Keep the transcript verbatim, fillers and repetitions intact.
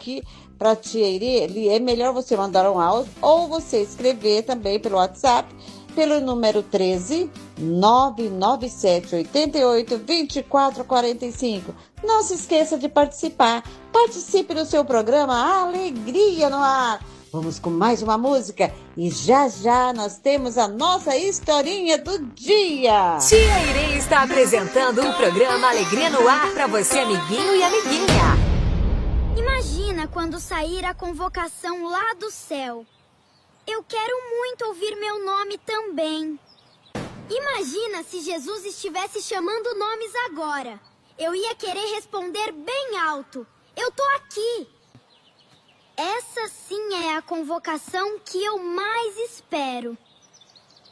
aqui para a tia Irene, é melhor você mandar um áudio ou você escrever também pelo WhatsApp, pelo número treze, nove nove sete, oito oito, dois quatro quatro cinco. Não se esqueça de participar. Participe do seu programa Alegria no Ar. Vamos com mais uma música e já já nós temos a nossa historinha do dia. Tia Irene está apresentando o programa Alegria no Ar para você, amiguinho e amiguinha. Imagina quando sair a convocação lá do céu. Eu quero muito ouvir meu nome também. Imagina se Jesus estivesse chamando nomes agora. Eu ia querer responder bem alto. Eu tô aqui. Essa sim é a convocação que eu mais espero.